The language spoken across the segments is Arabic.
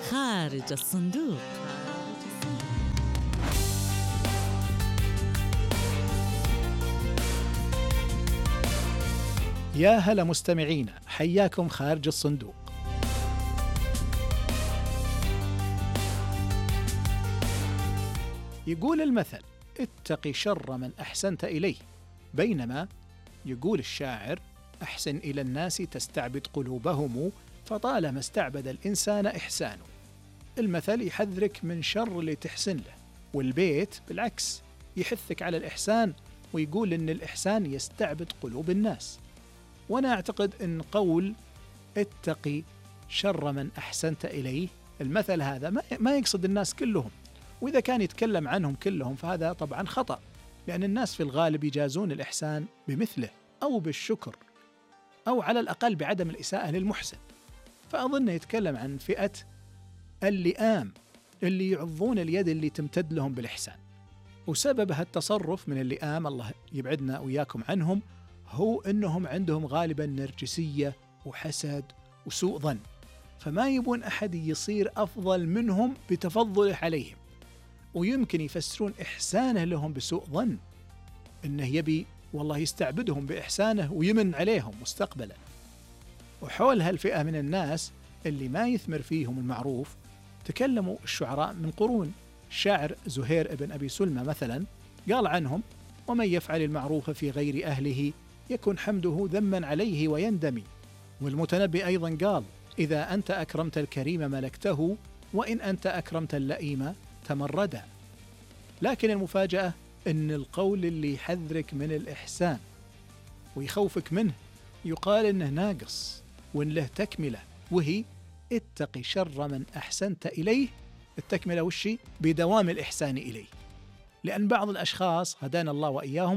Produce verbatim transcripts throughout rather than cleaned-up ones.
خارج الصندوق. يا هلا مستمعينا، حياكم خارج الصندوق. يقول المثل: اتق شر من أحسنت إليه، بينما يقول الشاعر: أحسن إلى الناس تستعبد قلوبهم، فطالما استعبد الإنسان إحسانه. المثل يحذرك من شر اللي تحسن له، والبيت بالعكس يحثك على الإحسان ويقول إن الإحسان يستعبد قلوب الناس. وأنا أعتقد أن قول اتقي شر من أحسنت إليه، المثل هذا ما يقصد الناس كلهم، وإذا كان يتكلم عنهم كلهم فهذا طبعا خطأ، لأن الناس في الغالب يجازون الإحسان بمثله أو بالشكر أو على الأقل بعدم الإساءة للمحسن. فأظن يتكلم عن فئة اللئام اللي يعضون اليد اللي تمتد لهم بالإحسان. وسبب هالتصرف من اللئام، الله يبعدنا وإياكم عنهم، هو أنهم عندهم غالبا نرجسية وحسد وسوء ظن، فما يبون أحد يصير أفضل منهم بتفضله عليهم، ويمكن يفسرون إحسانه لهم بسوء ظن، إنه يبي والله يستعبدهم بإحسانه ويمن عليهم مستقبلا. وحول هالفئة من الناس اللي ما يثمر فيهم المعروف تكلموا الشعراء من قرون. الشاعر زهير ابن أبي سلمى مثلا قال عنهم: ومن يفعل المعروف في غير أهله يكن حمده ذما عليه ويندم. والمتنبي أيضا قال: إذا أنت أكرمت الكريم ملكته، وإن أنت أكرمت اللئيم تمردا. لكن المفاجأة أن القول اللي يحذرك من الإحسان ويخوفك منه يقال إنه ناقص وإن له تكملة، وهي اتقي شر من أحسنت إليه. التكملة وشي؟ بدوام الإحسان إليه. لأن بعض الأشخاص هدانا الله وإياهم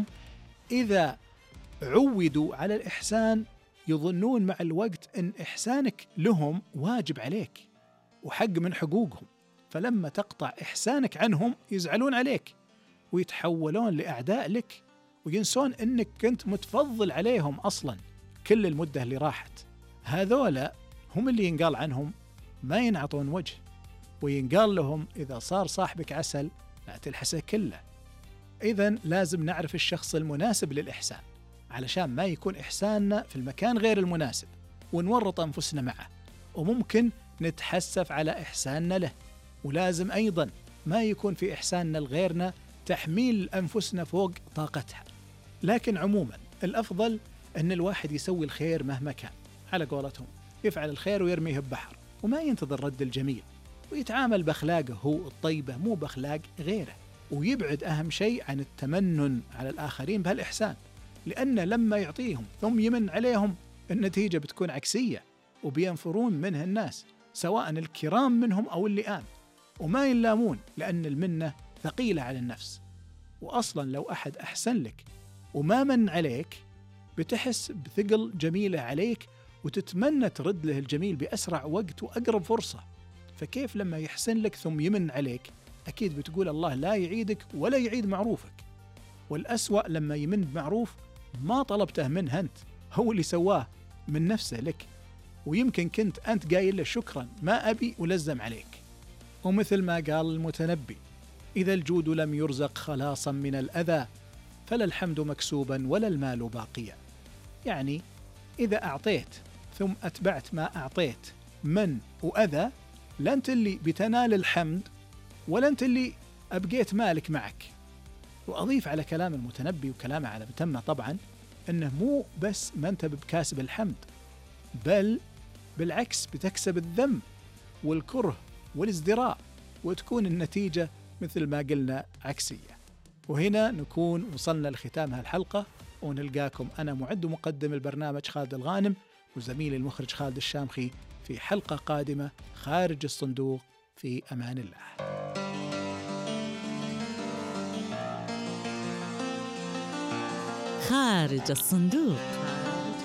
إذا عودوا على الإحسان يظنون مع الوقت أن إحسانك لهم واجب عليك وحق من حقوقهم، فلما تقطع إحسانك عنهم يزعلون عليك ويتحولون لأعداء لك، وينسون أنك كنت متفضل عليهم أصلا كل المدة اللي راحت. هذولا هم اللي ينقال عنهم ما ينعطون وجه، وينقال لهم إذا صار صاحبك عسل لا تلحسه كله. إذن لازم نعرف الشخص المناسب للإحسان علشان ما يكون إحساننا في المكان غير المناسب ونورط أنفسنا معه، وممكن نتحسف على إحساننا له. ولازم أيضا ما يكون في إحساننا لغيرنا تحميل أنفسنا فوق طاقتها. لكن عموما الأفضل أن الواحد يسوي الخير مهما كان، على قولتهم يفعل الخير ويرميه ببحر، وما ينتظر رد الجميل، ويتعامل بأخلاقه هو الطيبة مو بأخلاق غيره، ويبعد أهم شيء عن التمنن على الآخرين بهالإحسان، لأن لما يعطيهم ثم يمن عليهم النتيجة بتكون عكسية وبينفرون منها الناس، سواء الكرام منهم أو اللئام، وما يلامون لأن المنة ثقيلة على النفس. وأصلا لو أحد أحسن لك وما من عليك بتحس بثقل جميلة عليك وتتمنى ترد له الجميل بأسرع وقت وأقرب فرصة، فكيف لما يحسن لك ثم يمن عليك؟ أكيد بتقول الله لا يعيدك ولا يعيد معروفك. والأسوأ لما يمن بمعروف ما طلبته منه أنت، هو اللي سواه من نفسه لك، ويمكن كنت أنت قايل له شكرا ما أبي ولزم عليك. ومثل ما قال المتنبي: إذا الجود لم يرزق خلاصا من الأذى فلا الحمد مكسوبا ولا المال باقيا. يعني إذا أعطيت ثم أتبعت ما أعطيت من وأذى، لا أنت اللي بتنال الحمد ولا أنت اللي أبقيت مالك معك. وأضيف على كلام المتنبي وكلامه على متمة طبعا أنه مو بس ما أنت بكاسب الحمد، بل بالعكس بتكسب الذم والكره والازدراء، وتكون النتيجة مثل ما قلنا عكسية. وهنا نكون وصلنا لختام هالحلقة، ونلقاكم أنا معد ومقدم البرنامج خالد الغانم وزميلي المخرج خالد الشامخي في حلقة قادمة خارج الصندوق. في أمان الله. خارج الصندوق.